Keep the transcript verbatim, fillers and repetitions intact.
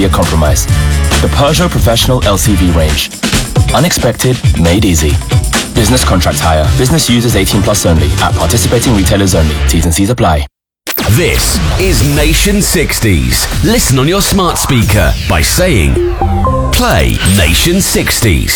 be a compromise. The Peugeot Professional L C V range. Unexpected, made easy. Business contract hire. Business users eighteen plus only. At participating retailers only. T's and C's apply. This is Nation sixties. Listen on your smart speaker by saying, play Nation sixties.